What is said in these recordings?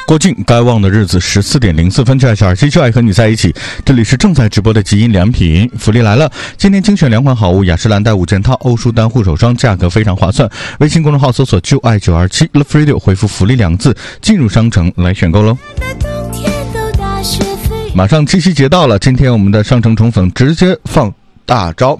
过境该忘的日子14点04分，就爱小耳机，就爱和你在一起。这里是正在直播的极音良品，福利来了！今天精选2款好物，雅诗兰黛5件套、欧舒丹护手霜，价格非常划算。微信公众号搜索就爱927 Love Radio， 回复福利2字进入商城来选购喽。马上七夕节到了，今天我们的商城宠粉直接放大招。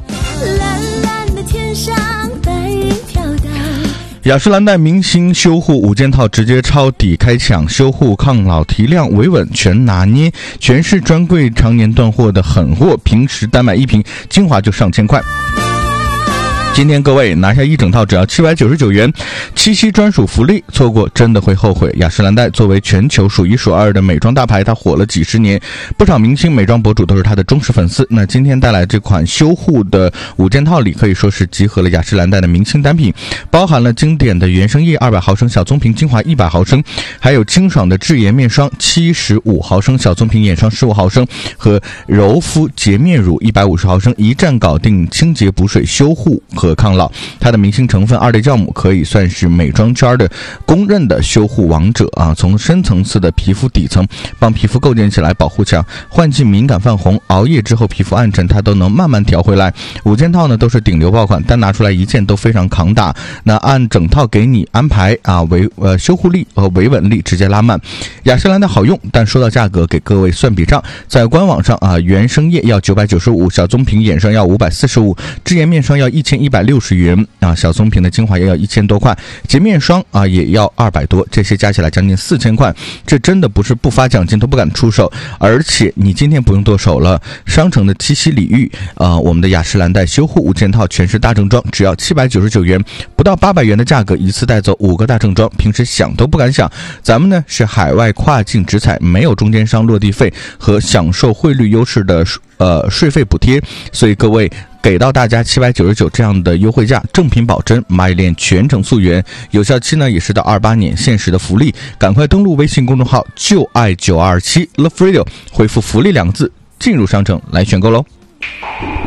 雅诗兰黛明星修护5件套直接抄底开抢，修护抗老提亮维稳全拿捏，全是专柜常年断货的狠货，平时单买1瓶精华就上千块。今天各位拿下1整套只要799元，七夕专属福利，错过真的会后悔。雅诗兰黛作为全球数1数2的美妆大牌，它火了几十年，不少明星美妆博主都是它的忠实粉丝。那今天带来这款修护的5件套里，可以说是集合了雅诗兰黛的明星单品，包含了经典的原生液200毫升小棕瓶精华100毫升，还有清爽的智妍面霜75毫升小棕瓶眼霜15毫升和柔肤洁面乳150毫升，一站搞定清洁补水修护和抗老。它的明星成分2类酵母可以算是美妆圈的公认的修护王者啊！从深层次的皮肤底层帮皮肤构建起来保护墙，换季敏感泛红、熬夜之后皮肤暗沉，它都能慢慢调回来。5件套呢都是顶流爆款，单拿出来1件都非常扛打。那按整套给你安排啊，修护力和维稳力直接拉满。雅诗兰黛好用，但说到价格给各位算笔账，在官网上啊，原生液要995，小棕瓶眼霜要545，智妍面霜要1160元啊，小棕瓶的精华也要1000多块，洁面霜啊也要200多，这些加起来将近4000块，这真的不是不发奖金都不敢出手。而且你今天不用剁手了，商城的七夕礼遇我们的雅诗兰黛修护5件套全是大正装，只要799元，不到800元的价格，一次带走5个大正装，平时想都不敢想。咱们呢是海外跨境直采，没有中间商落地费和享受汇率优势的税费补贴，所以各位给到大家799这样的优惠价，正品保真，买脸全程溯源，有效期呢也是到28年，限时的福利，赶快登录微信公众号就爱927 Love Radio， 回复福利2字进入商城来选购喽。